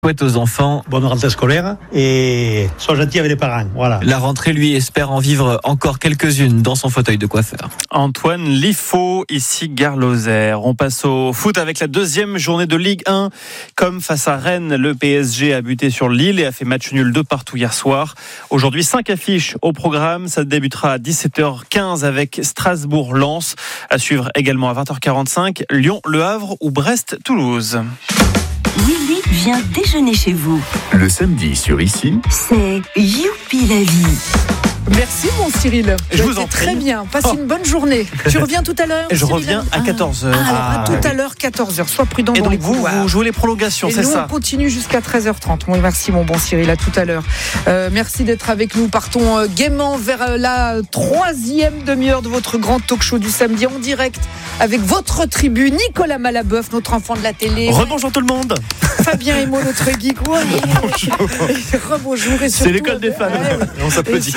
Souhaite aux enfants bonne rentrée scolaire et sois gentil avec les parents. Voilà. la rentrée, lui, espère en vivre encore quelques-unes dans son fauteuil de coiffeur. Antoine Liffaut, ici Gare Lozère. On passe au foot avec la deuxième journée de Ligue 1. Comme face à Rennes, le PSG a buté sur Lille et a fait match nul 2-2 hier soir. Aujourd'hui, 5 affiches au programme. Ça débutera à 17h15 avec Strasbourg-Lens. À suivre également à 20h45, Lyon-Le Havre ou Brest-Toulouse. Willy vient déjeuner chez vous. Le samedi sur Ici, C'est Youpi la vie. Merci mon Cyril. Je vous C'était en prie. très bien. Passe une bonne journée. Tu reviens tout à l'heure Je Cyril reviens à 14h. Alors à tout à l'heure 14h. Sois prudent Et dans donc les vous couloirs. jouez les prolongations, Et c'est nous, ça? on continue jusqu'à 13h30. Bon, merci mon bon Cyril, à tout à l'heure. Merci d'être avec nous. Partons gaiement vers la troisième demi-heure de votre grand talk show du samedi en direct avec votre tribu, Nicolas Malaboeuf, notre enfant de la télé. Rebonjour tout le monde. Fabien Emo, notre geek. Ouais. Rebonjour. Et surtout, C'est l'école des fans. On s'applaudit.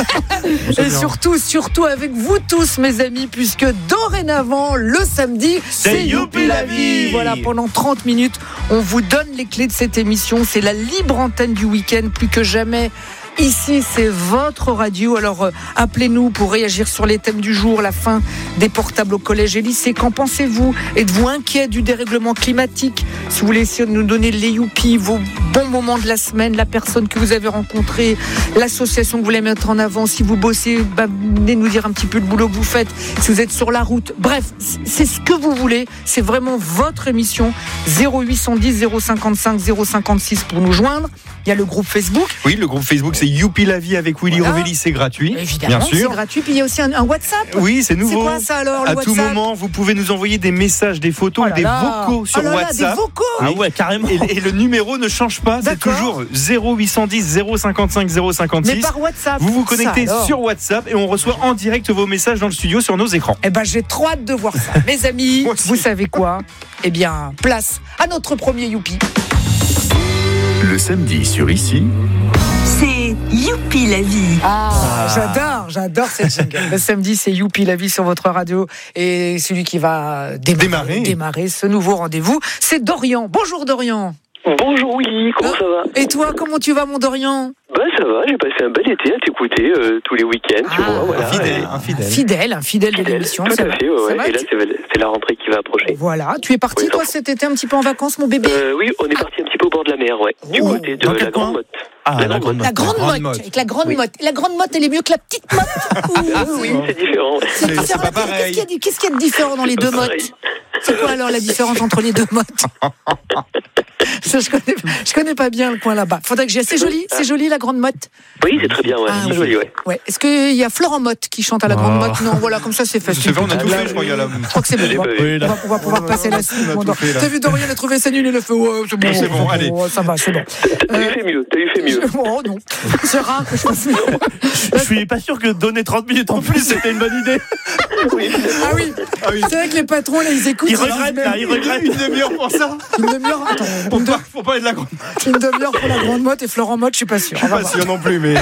Et surtout avec vous tous, mes amis, puisque dorénavant, le samedi, c'est Youpi la vie. Voilà, pendant 30 minutes, on vous donne les clés de cette émission. C'est la libre antenne du week-end, plus que jamais. Ici, c'est votre radio. Alors, appelez-nous pour réagir sur les thèmes du jour, la fin des portables au collège et lycée. Qu'en pensez-vous? Êtes-vous inquiet du dérèglement climatique? Si vous voulez essayer de nous donner les youpi, vos bons moments de la semaine, la personne que vous avez rencontrée, l'association que vous voulez mettre en avant, si vous bossez, venez nous dire un petit peu le boulot que vous faites, si vous êtes sur la route. Bref, c'est ce que vous voulez. C'est vraiment votre émission. 0810 055 056 pour nous joindre. Il y a le groupe Facebook. Oui, le groupe Facebook, c'est Youpi la vie avec Willy Voilà. Rovelli, c'est gratuit. Évidemment, bien sûr. c'est gratuit. Puis il y a aussi un WhatsApp. Oui, c'est nouveau. C'est quoi ça alors, le À WhatsApp? tout moment, vous pouvez nous envoyer des messages, des photos, Oh là des là. vocaux sur Oh là là, WhatsApp. des vocaux. Oui. Ah ouais, carrément. Et le numéro ne change pas, c'est D'accord. toujours 0810 055 056. Mais par WhatsApp. Vous vous connectez Ça, alors. sur WhatsApp et on reçoit en direct vos messages dans le studio sur nos écrans. Eh ben, j'ai trop hâte de voir ça. Mes amis, Moi aussi. vous savez quoi? Eh bien, place à notre premier Youpi. le samedi sur Ici, C'est Youpi la vie. J'adore cette jingle. Le samedi, c'est Youpi la vie sur votre radio. Et celui qui va démarrer ce nouveau rendez-vous, c'est Dorian. Bonjour Dorian. Bonjour Willy, comment ça va? Et toi, comment tu vas mon Dorian? Bah ça va, j'ai passé un bel été à t'écouter tous les week-ends, tu vois, voilà. Infidèle. Un fidèle de l'émission. Tout ça à va. fait, ouais, Ça ouais. va, Et là tu- c'est la rentrée qui va approcher. Voilà, tu es parti Oui, toi ça- cet été un petit peu en vacances mon bébé? Oui, on est parti un petit peu au bord de la mer, ouais. Du Oh, côté de dans la quel Grande coin? Motte. Ah, la Grande Motte. La grande Grande motte, motte. avec la grande Oui. motte. La grande motte, elle est mieux que la petite motte. Oui, c'est différent. C'est différent. pas pareil. Qu'est-ce qu'il y a de différent dans les deux mottes? Pareil. C'est quoi alors la différence entre les deux mottes? Ça, je connais pas bien le coin là-bas. Faudrait que j'y aille. C'est joli la grande motte. Oui, c'est très bien, ouais. Ah, C'est oui. joli, ouais. Ouais. Est-ce qu'il y a Florent Motte qui chante à la grande Oh. motte? Non, voilà, comme ça c'est facile. C'est fait, on a tout fait, je crois. Il y a la... Je crois que c'est bon. Allez, On va- bah, Oui, là. on va pouvoir passer la suite. On a tout fait, là. T'as vu Dorian a trouvé sa nulle et le fait ouais, c'est bon. C'est bon, allez. Ouais, ça va, c'est bon. T'as eu fait mieux. Oh non, c'est rare que je fasse mieux. Je suis pas sûr que donner 30 minutes en plus, c'était une bonne idée. Ah oui, c'est vrai que les patrons là ils écoutent. Ils ils disent regrettent, même là, ils regrettent. Une demi-heure pour ça. Une demi-heure. Attends, Faut pas être la grande. une demi-heure pour la grande motte et Florent Motte, je suis pas sûr. Je suis pas sûr non plus, mais.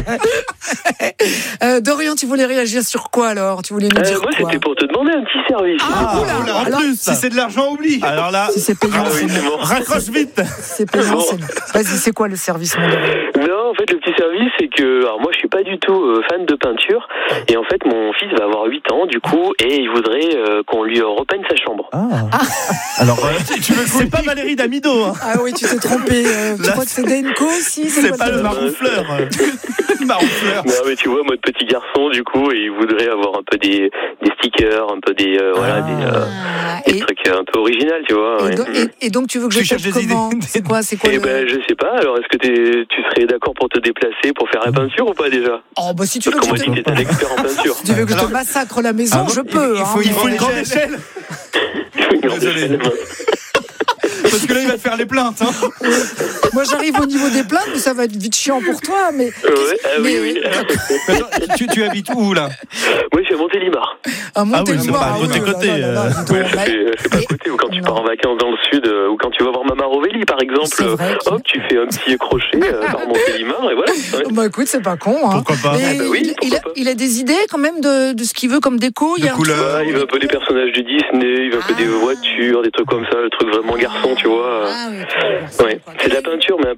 Dorian, tu voulais réagir sur quoi alors? Tu voulais nous dire Moi, quoi? c'était pour te demander un petit service. Oula, En alors, plus, si c'est de l'argent, oublie. Alors là, si c'est payant, Ah oui, c'est c'est bon. bon. raccroche vite. C'est payant, c'est bon. Vas-y, c'est quoi le service, mon Dorian? Non, en fait, le petit service, c'est que, alors moi, je suis pas du tout fan de peinture, et en fait, mon fils va avoir 8 ans, du coup, et il voudrait qu'on lui repeigne sa chambre. Alors, c'est pas Valérie Damido, hein. Ah oui, tu t'es trompé. Tu Là, crois que c'est Denko aussi? C'est quoi pas le nom? maroufleur. Maroufleur. Non, mais tu vois, moi, de petit garçon, du coup, et il voudrait avoir un peu des stickers, un peu des, voilà, Ah, des trucs un peu originaux, tu vois. Ouais. et donc tu veux que je Tu cherches fasse des comment? idées. C'est quoi Eh le... ben, je sais pas, alors, est-ce que tu serais d'accord pour te déplacer pour faire la peinture ou pas déjà? Oh bah si tu veux Parce que qu'on je m'a dit te... que t'étais un expert en peinture. Si tu veux que je te massacre la maison, je peux. il faut une grande échelle. Désolé. Parce que là, il va te faire les plaintes. Hein. Moi j'arrive au niveau des plaintes, mais ça va être vite chiant pour toi. Mais, Oui. Mais attends, tu habites où, là? Moi, je suis à Montélimar. à oui, c'est pas à oui, côté, là, là, là, là, dis donc, Je suis pas à et- côté, ou quand tu non. pars en vacances dans le sud, ou quand tu vas voir Mama Rovelli, par exemple, C'est vrai que- hop, tu fais un petit crochet par Montélimar, et voilà. Ouais. Bah écoute, c'est pas con. Hein. Pourquoi pas? Et Ah bah oui, pourquoi pas. il a des idées quand même de ce qu'il veut comme déco. Il y a un truc- couleur. Il veut un peu des personnages du Disney, il veut un peu des voitures, des trucs comme ça, le truc vraiment garçon, tu vois. Ah oui, Ouais, c'est de la peinture, mais un